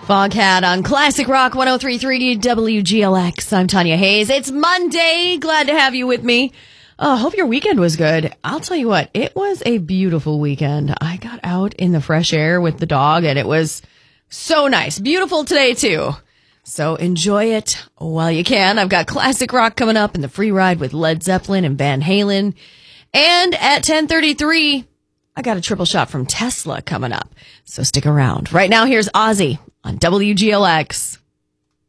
Foghat on Classic Rock 103.3 WGLX. I'm Tanya Hayes. It's Monday. Glad to have you with me. Hope your weekend was good. I'll tell you what, it was a beautiful weekend. I got out in the fresh air with the dog, and it was so nice. Beautiful today, too. So enjoy it while you can. I've got Classic Rock coming up and the free ride with Led Zeppelin and Van Halen. And at 10:33, I got a triple shot from Tesla coming up. So stick around. Right now, here's Ozzy on WGLX.